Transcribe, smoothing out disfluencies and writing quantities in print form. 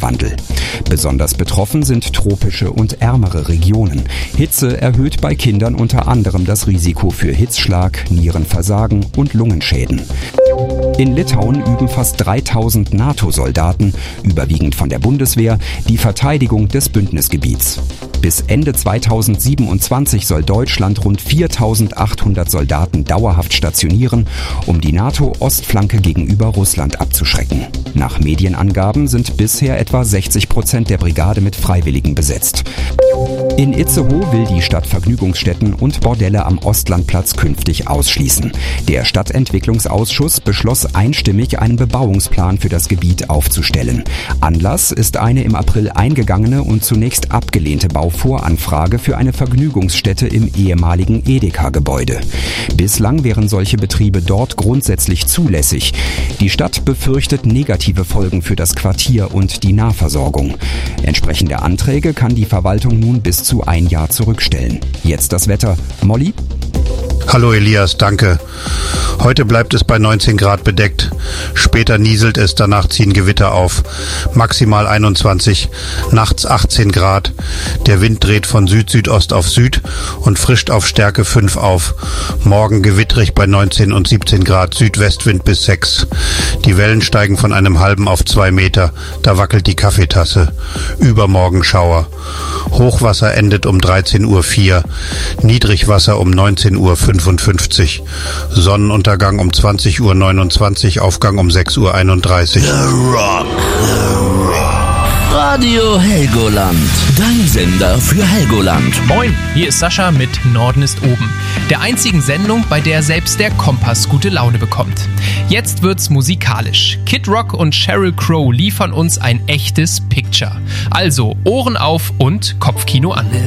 Klimawandel. Besonders betroffen sind tropische und ärmere Regionen. Hitze erhöht bei Kindern unter anderem das Risiko für Hitzschlag, Nierenversagen und Lungenschäden. In Litauen üben fast 3000 NATO-Soldaten, überwiegend von der Bundeswehr, die Verteidigung des Bündnisgebiets. Bis Ende 2027 soll Deutschland rund 4.800 Soldaten dauerhaft stationieren, um die NATO-Ostflanke gegenüber Russland abzuschrecken. Nach Medienangaben sind bisher etwa 60% der Brigade mit Freiwilligen besetzt. In Itzehoe will die Stadt Vergnügungsstätten und Bordelle am Ostlandplatz künftig ausschließen. Der Stadtentwicklungsausschuss beschloss einstimmig, einen Bebauungsplan für das Gebiet aufzustellen. Anlass ist eine im April eingegangene und zunächst abgelehnte Bauvoranfrage für eine Vergnügungsstätte im ehemaligen Edeka-Gebäude. Bislang wären solche Betriebe dort grundsätzlich zulässig. Die Stadt befürchtet negative Folgen für das Quartier und die Nahversorgung. Entsprechende Anträge kann die Verwaltung nun bis zu 1 Jahr zurückstellen. Jetzt das Wetter. Molly? Hallo Elias, danke. Heute bleibt es bei 19 Grad bedeckt. Später nieselt es, danach ziehen Gewitter auf. Maximal 21, nachts 18 Grad. Der Wind dreht von Süd-Südost auf Süd und frischt auf Stärke 5 auf. Morgen gewittrig bei 19 und 17 Grad, Südwestwind bis 6. Die Wellen steigen von einem halben auf 2 Meter. Da wackelt die Kaffeetasse. Übermorgen Schauer. Hochwasser endet um 13.04 Uhr. Niedrigwasser um 19.55 Uhr. Sonnenuntergang um 20.29 Uhr, Aufgang um 6.31 Uhr. The Rock. Radio Helgoland. Dein Sender für Helgoland. Moin, hier ist Sascha mit Norden ist oben. Der einzigen Sendung, bei der selbst der Kompass gute Laune bekommt. Jetzt wird's musikalisch. Kid Rock und Sheryl Crow liefern uns ein echtes Picture. Also Ohren auf und Kopfkino an.